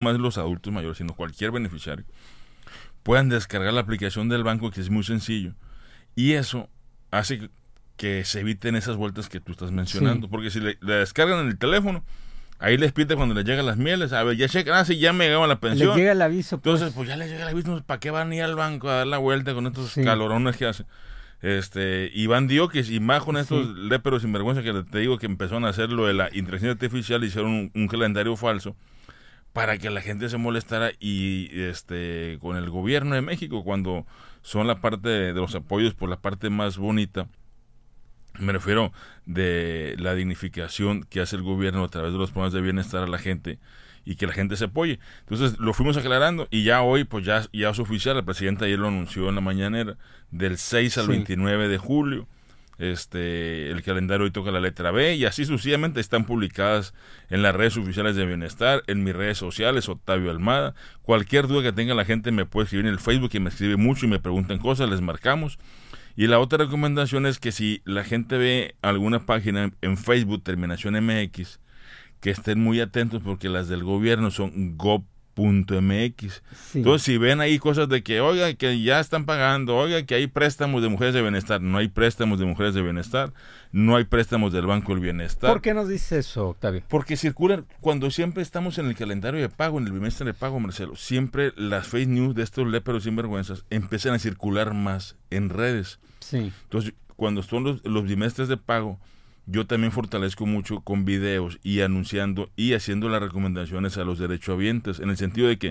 más los adultos mayores, sino cualquier beneficiario, puedan descargar la aplicación del banco, que es muy sencillo, y eso hace que se eviten esas vueltas que tú estás mencionando, porque si le descargan en el teléfono, ahí les pide cuando les llegan las mieles, a ver, ya checan, sí, ya me llegaba la pensión. Les llega el aviso. Entonces, pues ya les llega el aviso, ¿para qué van a ir al banco a dar la vuelta con estos calorones que hacen? Iván Diokis y más con estos léperos sinvergüenza que te digo que empezaron a hacer lo de la inteligencia artificial, hicieron un calendario falso para que la gente se molestara y con el gobierno de México, cuando son la parte de los apoyos por la parte más bonita, me refiero de la dignificación que hace el gobierno a través de los programas de bienestar a la gente y que la gente se apoye. Entonces lo fuimos aclarando y ya hoy pues ya es oficial. La presidenta ayer lo anunció en la mañanera, del 6 al 29 de julio. El calendario hoy toca la letra B y así sucesivamente están publicadas en las redes oficiales de bienestar, en mis redes sociales, Octavio Almada. Cualquier duda que tenga la gente me puede escribir en el Facebook, que me escribe mucho y me preguntan cosas, les marcamos. Y la otra recomendación es que si la gente ve alguna página en Facebook, terminación MX, que estén muy atentos porque las del gobierno son gov.mx. Entonces, si ven ahí cosas de que, oiga, que ya están pagando, oiga, que hay préstamos de mujeres de bienestar, no hay préstamos de mujeres de bienestar, no hay préstamos del Banco del Bienestar. ¿Por qué nos dice eso, Octavio? Porque circulan, cuando siempre estamos en el calendario de pago, en el bimestre de pago, Marcelo, siempre las fake news de estos léperos sinvergüenzas empiezan a circular más en redes. Sí. Entonces, cuando son los bimestres de pago, yo también fortalezco mucho con videos y anunciando y haciendo las recomendaciones a los derechohabientes, en el sentido de que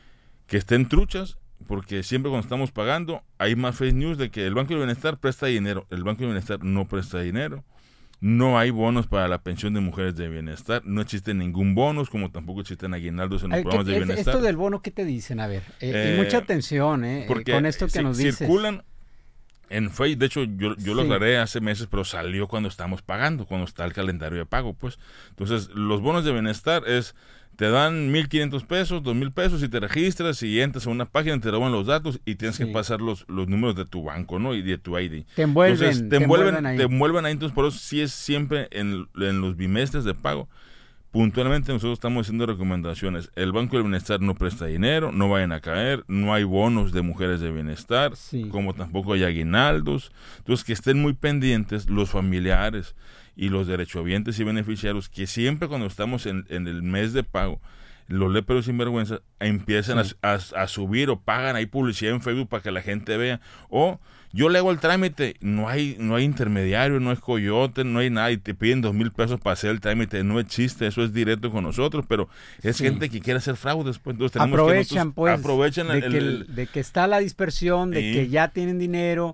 estén truchas, porque siempre cuando estamos pagando hay más fake news de que el Banco del Bienestar presta dinero. El Banco del Bienestar no presta dinero. No hay bonos para la pensión de mujeres de bienestar, no existe ningún bonus, como tampoco existen aguinaldos en los programas de bienestar. Esto del bono, ¿qué te dicen? A ver, y mucha atención porque con esto que nos dices. Circulan en Facebook, de hecho yo lo aclaré hace meses, pero salió cuando estamos pagando, cuando está el calendario de pago, pues. Entonces, los bonos de bienestar te dan 1,500 pesos, 2,000 pesos si te registras y entras a una página, te roban los datos y tienes que pasar los números de tu banco, ¿no? Y de tu ID. Te envuelven, entonces, te envuelven ahí. Entonces, por eso sí es siempre en los bimestres de pago. Puntualmente nosotros estamos haciendo recomendaciones. El Banco del Bienestar no presta dinero, no vayan a caer, no hay bonos de mujeres de bienestar, como tampoco hay aguinaldos. Entonces, que estén muy pendientes los familiares y los derechohabientes y beneficiarios, que siempre cuando estamos en el mes de pago, los léperos sinvergüenza empiezan a subir o pagan ahí publicidad en Facebook para que la gente vea. O yo le hago el trámite, no hay intermediario, no es coyote, no hay nada, y te piden 2,000 pesos para hacer el trámite, no existe, eso es directo con nosotros, pero es gente que quiere hacer fraudes, pues. Entonces tenemos aprovechan de que está la dispersión, de que ya tienen dinero.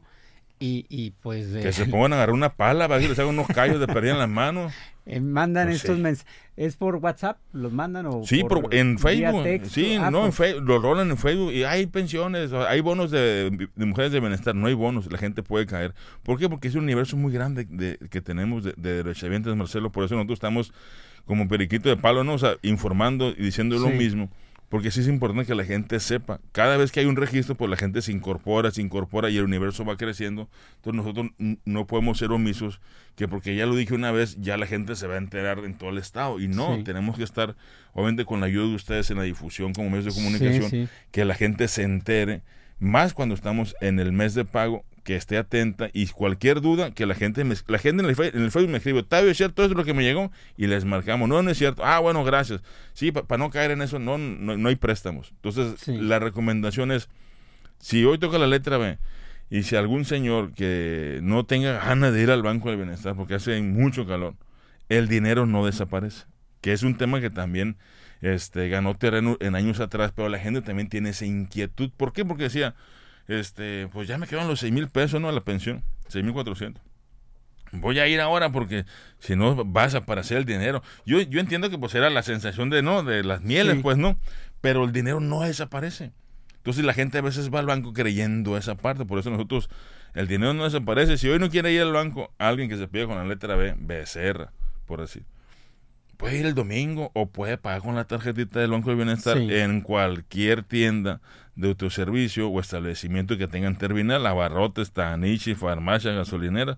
Y pues que se pongan a agarrar una pala para que les hagan unos callos de perdida en las manos. Mandan estos mensajes. ¿Es por WhatsApp? ¿Los mandan o en Facebook? Texto? Sí, en Facebook, lo rolan en Facebook y hay pensiones, hay bonos de mujeres de bienestar, no hay bonos, la gente puede caer. ¿Por qué? Porque es un universo muy grande que tenemos de derechohabientes, Marcelo, por eso nosotros estamos como periquito de palo, ¿no? O sea, informando y diciendo lo mismo. Porque sí es importante que la gente sepa. Cada vez que hay un registro, pues la gente se incorpora y el universo va creciendo. Entonces nosotros no podemos ser omisos, que porque ya lo dije una vez, ya la gente se va a enterar en todo el estado. Y no, tenemos que estar, obviamente con la ayuda de ustedes en la difusión como medios de comunicación, que la gente se entere, más cuando estamos en el mes de pago, que esté atenta y cualquier duda que la gente en el Facebook me escribe, Octavio, ¿es cierto? Eso es lo que me llegó, y les marcamos, no es cierto, bueno, gracias, sí, para no caer en eso, no hay préstamos. Entonces la recomendación es, si hoy toca la letra B y si algún señor que no tenga ganas de ir al Banco del Bienestar porque hace mucho calor, el dinero no desaparece, que es un tema que también ganó terreno en años atrás, pero la gente también tiene esa inquietud. ¿Por qué? Porque decía, pues ya me quedan los 6,000 pesos, ¿no? A la pensión, 6,400. Voy a ir ahora porque si no va a desaparecer el dinero. Yo entiendo que pues era la sensación de las mieles, pues no, pero el dinero no desaparece. Entonces la gente a veces va al banco creyendo esa parte, por eso nosotros, el dinero no desaparece. Si hoy no quiere ir al banco, alguien que se pide con la letra B, Becerra, por decir, puede ir el domingo o puede pagar con la tarjetita del Banco del Bienestar en cualquier tienda de autoservicio o establecimiento que tengan terminal, abarrotes, tanichi, farmacia, gasolinera.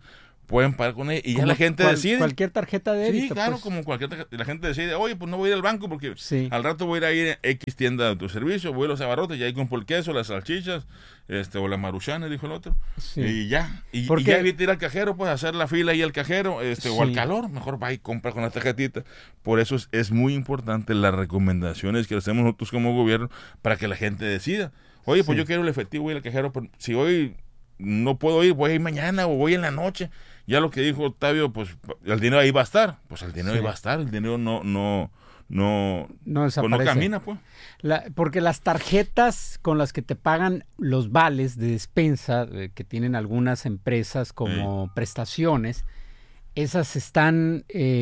pueden pagar con ella y ya la gente decide. Cualquier tarjeta de débito. Sí, claro, pues. como cualquier tarjeta. La gente decide, oye, pues no voy a ir al banco porque sí. al rato voy a ir a X tienda de autoservicio, voy a los abarrotes y ahí compro el queso, las salchichas, o las maruchanas, dijo el otro. Sí. Y ya. Y ya evita ir al cajero, pues hacer la fila ahí al cajero, sí. o al calor, mejor va y compra con la tarjetita. Por eso es muy importante las recomendaciones que hacemos nosotros como gobierno para que la gente decida. Oye, pues yo quiero el efectivo, voy al cajero, pero si hoy no puedo ir, voy a ir mañana o voy en la noche. Ya lo que dijo Octavio, pues el dinero ahí va a estar. Pues el dinero ahí va a estar, el dinero no desaparece. Pues no camina, pues. Porque las tarjetas con las que te pagan los vales de despensa, que tienen algunas empresas como prestaciones, esas están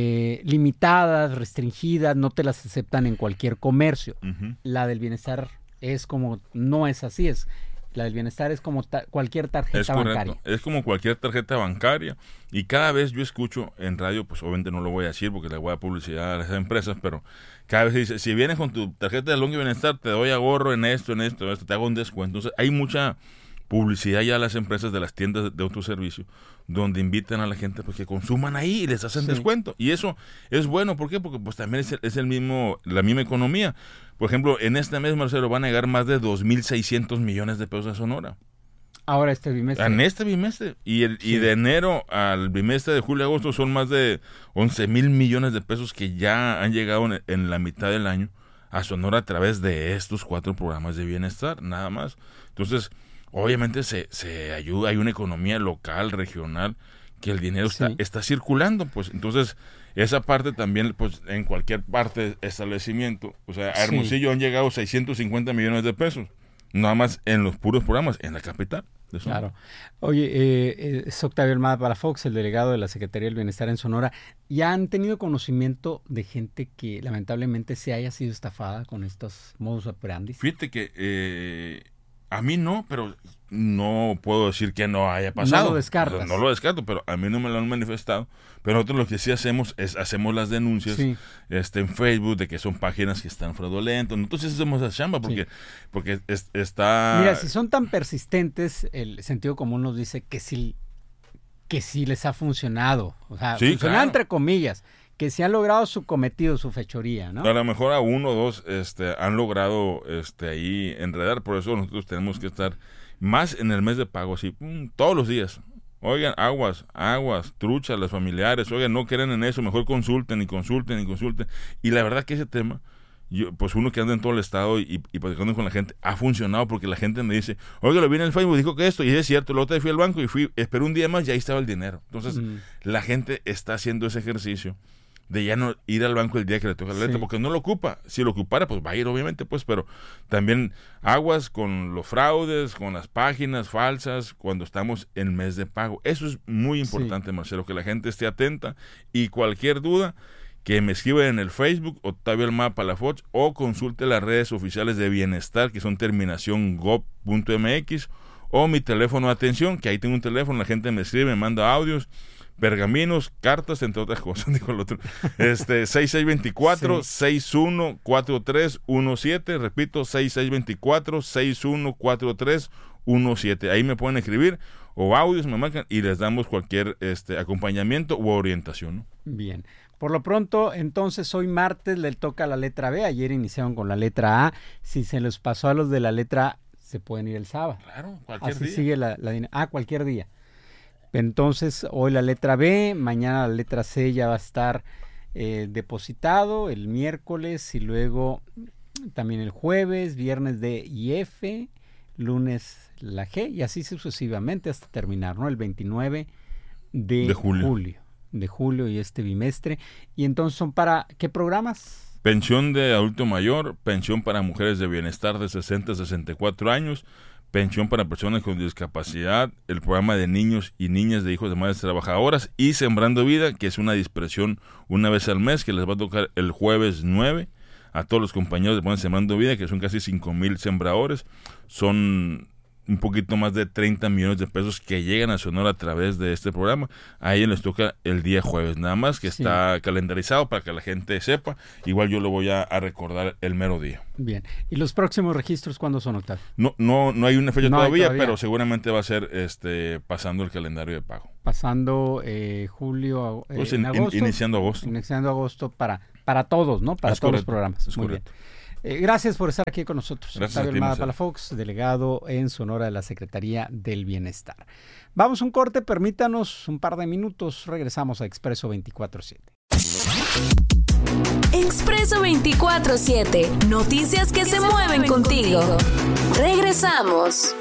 limitadas, restringidas, no te las aceptan en cualquier comercio. Uh-huh. La del bienestar no es así, la del bienestar es como cualquier tarjeta bancaria. Es como cualquier tarjeta bancaria. Y cada vez yo escucho en radio, pues obviamente no lo voy a decir porque le voy a dar publicidad a las empresas, pero cada vez dice, si vienes con tu tarjeta de Longi Bienestar, te doy ahorro en esto, te hago un descuento. Entonces hay mucha publicidad ya a las empresas de las tiendas de autoservicio donde invitan a la gente pues que consuman ahí y les hacen descuento. Y eso es bueno, ¿por qué? Porque pues también es la misma economía. Por ejemplo, en este mes, Marcelo, van a llegar más de 2,600 millones de pesos a Sonora. Ahora este bimestre. En este bimestre. Y de enero al bimestre de julio-agosto son más de 11,000 millones de pesos que ya han llegado en la mitad del año a Sonora a través de estos 4 programas de bienestar, nada más. Entonces, obviamente se ayuda, hay una economía local, regional, que el dinero está circulando, pues entonces esa parte también, pues en cualquier parte de establecimiento, o sea, a Hermosillo han llegado 650 millones de pesos, nada más en los puros programas, en la capital. Claro. Oye, es Octavio Almada Palafox, el delegado de la Secretaría del Bienestar en Sonora. ¿Ya han tenido conocimiento de gente que lamentablemente se haya sido estafada con estos modus operandi? Fíjate que a mí no, pero no puedo decir que no haya pasado. No lo descartas. O sea, no lo descarto, pero a mí no me lo han manifestado. Pero nosotros lo que sí hacemos es hacemos las denuncias en Facebook de que son páginas que están fraudulentas. Nosotros hacemos esa chamba porque está... Mira, si son tan persistentes, el sentido común nos dice que sí les ha funcionado. O sea, funcionado entre comillas. Que se han logrado su cometido, su fechoría, ¿no? A lo mejor a 1 o 2 han logrado ahí enredar, por eso nosotros tenemos que estar más en el mes de pago, así, todos los días. Oigan, aguas, truchas, los familiares, oigan, no creen en eso, mejor consulten. Y la verdad que ese tema, pues uno que anda en todo el estado y platicando con la gente, ha funcionado porque la gente me dice, oiga, lo vi en el Facebook, dijo que esto, y es cierto, luego fui al banco y esperé un día más y ahí estaba el dinero. Entonces, la gente está haciendo ese ejercicio de ya no ir al banco el día que le toca la letra, porque no lo ocupa. Si lo ocupara, pues va a ir obviamente, pues, pero también aguas con los fraudes, con las páginas falsas, cuando estamos en mes de pago. Eso es muy importante, Marcelo, que la gente esté atenta y cualquier duda, que me escriba en el Facebook, Octavio Almada Palafox, o consulte las redes oficiales de Bienestar, que son terminación gov.mx, o mi teléfono de atención, que ahí tengo un teléfono, la gente me escribe, me manda audios, pergaminos, cartas, entre otras cosas, dijo el otro. 6624-614317, repito, 6624-614317. Ahí me pueden escribir o audios, me marcan y les damos cualquier acompañamiento u orientación, ¿no? Bien. Por lo pronto, entonces, hoy martes le toca la letra B. Ayer iniciaron con la letra A. Si se les pasó a los de la letra A, se pueden ir el sábado. Claro, cualquier día. Así sigue cualquier día. Entonces, hoy la letra B, mañana la letra C ya va a estar depositado, el miércoles y luego también el jueves, viernes D y F, lunes la G y así sucesivamente hasta terminar, ¿no? El 29 de julio y este bimestre. Y entonces, ¿son para qué programas? Pensión de adulto mayor, pensión para mujeres de bienestar de 60 a 64 años, pensión para personas con discapacidad, el programa de niños y niñas de hijos de madres trabajadoras y Sembrando Vida, que es una dispersión una vez al mes que les va a tocar el jueves 9 a todos los compañeros de Sembrando Vida, que son casi 5,000 sembradores. Son un poquito más de 30 millones de pesos que llegan a Sonora a través de este programa. A ellos les toca el día jueves, nada más que está calendarizado para que la gente sepa. Igual yo lo voy a recordar el mero día. Bien. ¿Y los próximos registros cuándo son, Octavio? No hay una fecha todavía, pero seguramente va a ser pasando el calendario de pago. Pasando julio, pues en agosto. Iniciando agosto. Iniciando agosto para todos, ¿no? Para todos los programas. Es muy correcto. Bien. Gracias por estar aquí con nosotros. Gracias Octavio a ti, Almada Marcelo. Palafox, delegado en Sonora de la Secretaría del Bienestar. Vamos a un corte, permítanos un par de minutos. Regresamos a Expreso 24/7. Expreso 24/7. Noticias que se mueven contigo. Regresamos.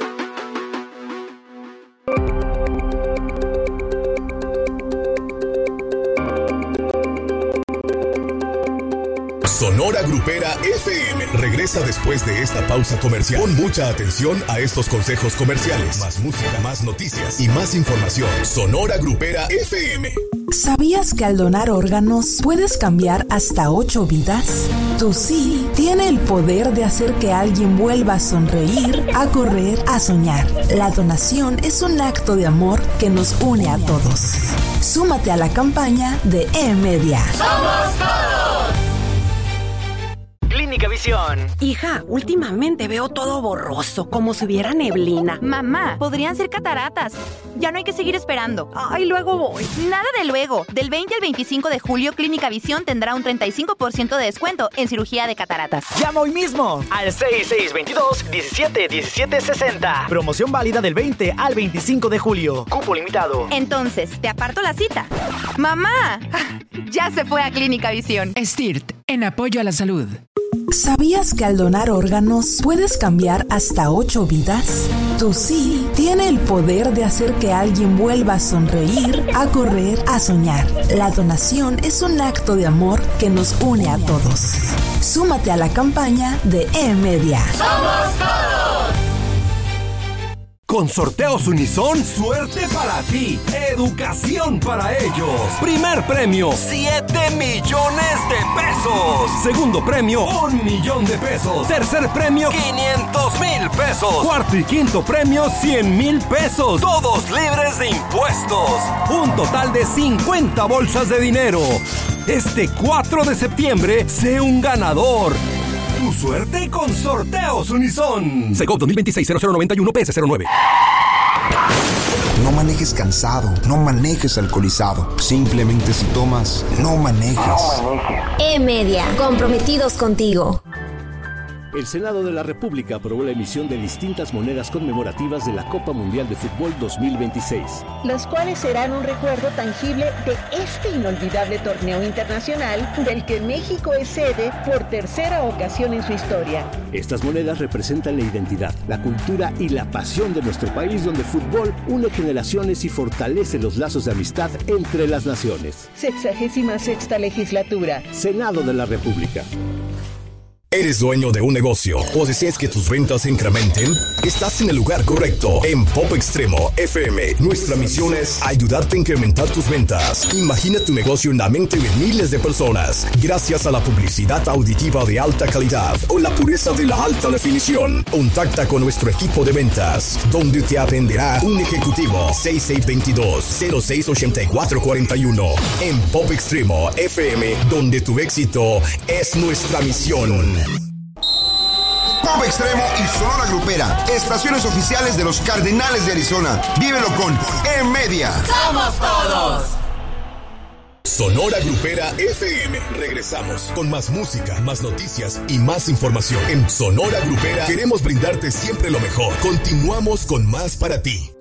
Sonora Grupera FM regresa después de esta pausa comercial. Pon mucha atención a estos consejos comerciales. Más música, más noticias y más información. Sonora Grupera FM. ¿Sabías que al donar órganos puedes cambiar hasta 8 vidas? Tu sí tiene el poder de hacer que alguien vuelva a sonreír, a correr, a soñar. La donación es un acto de amor que nos une a todos. Súmate a la campaña de E-Media. ¡Somos todos! Clínica Visión. Hija, últimamente veo todo borroso, como si hubiera neblina. Mamá, podrían ser cataratas. Ya no hay que seguir esperando. Ay, luego voy. Nada de luego. Del 20 al 25 de julio, Clínica Visión tendrá un 35% de descuento en cirugía de cataratas. Llama hoy mismo al 6622-171760. Promoción válida del 20 al 25 de julio. Cupo limitado. Entonces, te aparto la cita. ¡Mamá! Ya se fue a Clínica Visión. STIRT, en apoyo a la salud. ¿Sabías que al donar órganos puedes cambiar hasta 8 vidas? Tu sí tiene el poder de hacer que alguien vuelva a sonreír, a correr, a soñar. La donación es un acto de amor que nos une a todos. Súmate a la campaña de E-Media. ¡Somos todos! Con Sorteos Unison, suerte para ti, educación para ellos. Primer premio, 7 millones de pesos. Segundo premio, 1 millón de pesos. Tercer premio, 500,000 pesos. Cuarto y quinto premio, 100,000 pesos. Todos libres de impuestos. Un total de 50 bolsas de dinero. Este 4 de septiembre, sé un ganador. Tu suerte con Sorteos Unison. Segov 2026-0091 PS09. No manejes cansado, no manejes alcoholizado. Simplemente si tomas, no manejes. E-Media, comprometidos contigo. El Senado de la República aprobó la emisión de distintas monedas conmemorativas de la Copa Mundial de Fútbol 2026. Las cuales serán un recuerdo tangible de este inolvidable torneo internacional del que México es sede por tercera ocasión en su historia. Estas monedas representan la identidad, la cultura y la pasión de nuestro país, donde el fútbol une generaciones y fortalece los lazos de amistad entre las naciones. 66ª legislatura. Senado de la República. ¿Eres dueño de un negocio o deseas que tus ventas se incrementen? Estás en el lugar correcto. En Pop Extremo FM, nuestra misión es ayudarte a incrementar tus ventas. Imagina tu negocio en la mente de miles de personas gracias a la publicidad auditiva de alta calidad o la pureza de la alta definición. Contacta con nuestro equipo de ventas, donde te atenderá un ejecutivo. 6622-068441. En Pop Extremo FM, donde tu éxito es nuestra misión. Pop Extremo y Sonora Grupera, estaciones oficiales de los Cardenales de Arizona. Vívelo con E-Media. ¡Somos todos! Sonora Grupera FM. Regresamos con más música, más noticias y más información. En Sonora Grupera queremos brindarte siempre lo mejor. Continuamos con más para ti.